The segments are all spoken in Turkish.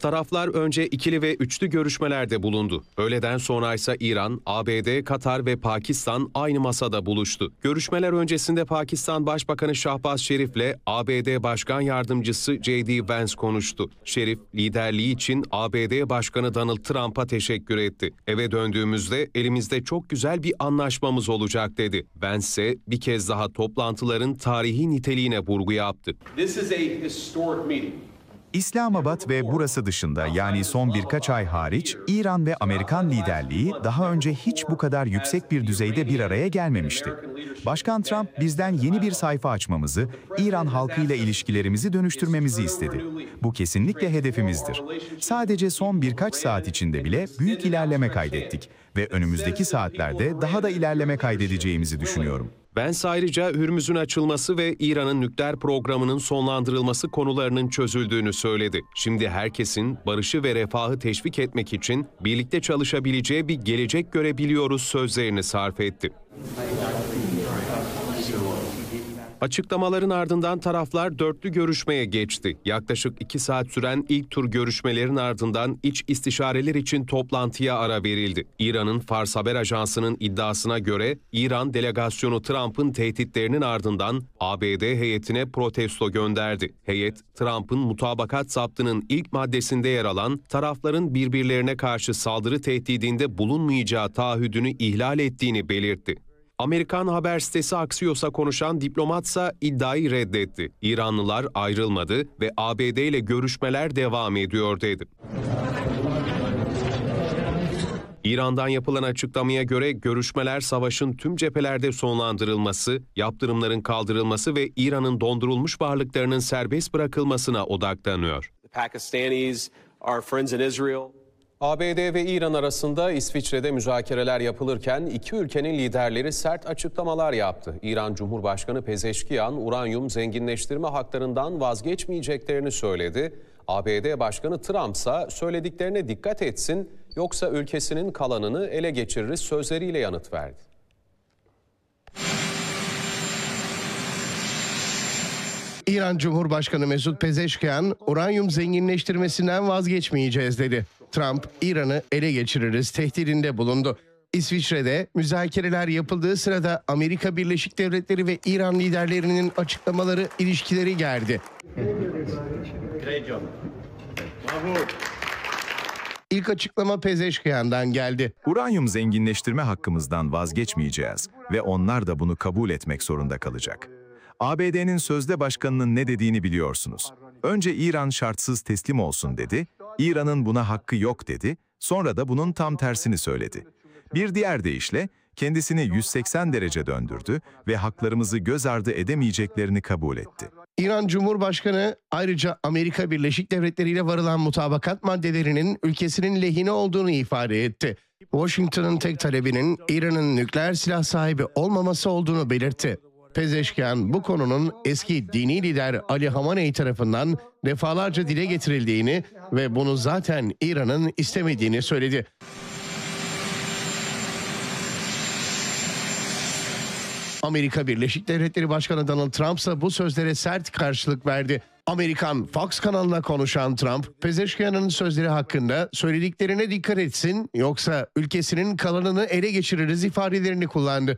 Taraflar önce ikili ve üçlü görüşmelerde bulundu. Öğleden sonra ise İran, ABD, Katar ve Pakistan aynı masada buluştu. Görüşmeler öncesinde Pakistan Başbakanı Şahbaz Şerif'le ABD Başkan Yardımcısı J.D. Vance konuştu. Şerif, liderliği için ABD Başkanı Donald Trump'a teşekkür etti. Eve döndüğümüzde elimizde çok güzel bir anlaşmamız olacak dedi. Vance ise bir kez daha toplantıların tarihi niteliğine vurgu yaptı. This is a historic meeting. İslamabad ve burası dışında, yani son birkaç ay hariç, İran ve Amerikan liderliği daha önce hiç bu kadar yüksek bir düzeyde bir araya gelmemişti. Başkan Trump bizden yeni bir sayfa açmamızı, İran halkıyla ilişkilerimizi dönüştürmemizi istedi. Bu kesinlikle hedefimizdir. Sadece son birkaç saat içinde bile büyük ilerleme kaydettik ve önümüzdeki saatlerde daha da ilerleme kaydedeceğimizi düşünüyorum. Vance ayrıca Hürmüz'ün açılması ve İran'ın nükleer programının sonlandırılması konularının çözüldüğünü söyledi. Şimdi herkesin barışı ve refahı teşvik etmek için birlikte çalışabileceği bir gelecek görebiliyoruz sözlerini sarf etti. Açıklamaların ardından taraflar dörtlü görüşmeye geçti. Yaklaşık 2 saat süren ilk tur görüşmelerin ardından iç istişareler için toplantıya ara verildi. İran'ın Fars Haber Ajansı'nın iddiasına göre İran delegasyonu Trump'ın tehditlerinin ardından ABD heyetine protesto gönderdi. Heyet, Trump'ın mutabakat zaptının ilk maddesinde yer alan tarafların birbirlerine karşı saldırı tehdidinde bulunmayacağı taahhüdünü ihlal ettiğini belirtti. Amerikan haber sitesi Axios'a konuşan diplomatsa iddiayı reddetti. İranlılar ayrılmadı ve ABD ile görüşmeler devam ediyor dedi. İran'dan yapılan açıklamaya göre görüşmeler savaşın tüm cephelerde sonlandırılması, yaptırımların kaldırılması ve İran'ın dondurulmuş varlıklarının serbest bırakılmasına odaklanıyor. ABD ve İran arasında İsviçre'de müzakereler yapılırken iki ülkenin liderleri sert açıklamalar yaptı. İran Cumhurbaşkanı Pezeşkiyan, uranyum zenginleştirme haklarından vazgeçmeyeceklerini söyledi. ABD Başkanı Trump ise söylediklerine dikkat etsin, yoksa ülkesinin kalanını ele geçiririz sözleriyle yanıt verdi. İran Cumhurbaşkanı Mesut Pezeşkiyan, uranyum zenginleştirmesinden vazgeçmeyeceğiz dedi. Trump, İran'ı ele geçiririz tehdidinde bulundu. İsviçre'de müzakereler yapıldığı sırada Amerika Birleşik Devletleri ve İran liderlerinin açıklamaları ilişkileri gerdi. İlk açıklama Pezeşkiyan'dan geldi. Uranyum zenginleştirme hakkımızdan vazgeçmeyeceğiz ve onlar da bunu kabul etmek zorunda kalacak. ABD'nin sözde başkanının ne dediğini biliyorsunuz. Önce İran şartsız teslim olsun dedi, İran'ın buna hakkı yok dedi, sonra da bunun tam tersini söyledi. Bir diğer deyişle kendisini 180 derece döndürdü ve haklarımızı göz ardı edemeyeceklerini kabul etti. İran Cumhurbaşkanı ayrıca Amerika Birleşik Devletleri ile varılan mutabakat maddelerinin ülkesinin lehine olduğunu ifade etti. Washington'ın tek talebinin İran'ın nükleer silah sahibi olmaması olduğunu belirtti. Pezeşkiyan bu konunun eski dini lider Ali Hamaney tarafından defalarca dile getirildiğini ve bunu zaten İran'ın istemediğini söyledi. Amerika Birleşik Devletleri Başkanı Donald Trump ise bu sözlere sert karşılık verdi. Amerikan Fox kanalına konuşan Trump, Pezeşkiyan'ın sözleri hakkında söylediklerine dikkat etsin, yoksa ülkesinin kalanını ele geçiririz ifadelerini kullandı.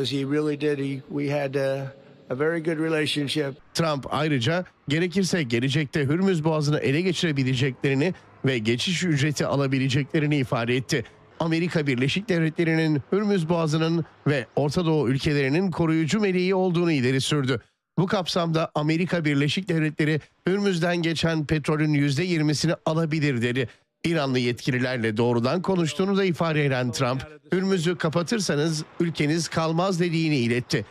Trump ayrıca gerekirse gelecekte Hürmüz Boğazı'nı ele geçirebileceklerini ve geçiş ücreti alabileceklerini ifade etti. Amerika Birleşik Devletleri'nin Hürmüz Boğazı'nın ve Orta Doğu ülkelerinin koruyucu meleği olduğunu ileri sürdü. Bu kapsamda Amerika Birleşik Devletleri Hürmüz'den geçen petrolün %20'sini alabilir dedi. İranlı yetkililerle doğrudan konuştuğunu da ifade eden Trump, Hürmüz'ü kapatırsanız ülkeniz kalmaz dediğini iletti.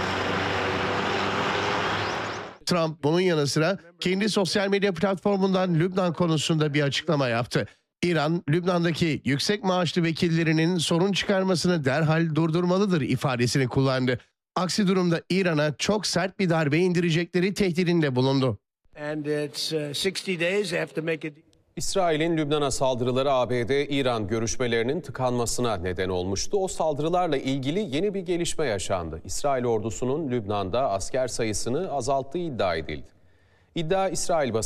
Trump bunun yanı sıra kendi sosyal medya platformundan Lübnan konusunda bir açıklama yaptı. İran, Lübnan'daki yüksek maaşlı vekillerinin sorun çıkarmasını derhal durdurmalıdır ifadesini kullandı. Aksi durumda İran'a çok sert bir darbe indirecekleri tehdidinde bulundu. İsrail'in Lübnan'a saldırıları ABD-İran görüşmelerinin tıkanmasına neden olmuştu. O saldırılarla ilgili yeni bir gelişme yaşandı. İsrail ordusunun Lübnan'da asker sayısını azalttığı iddia edildi. İddia İsrail basını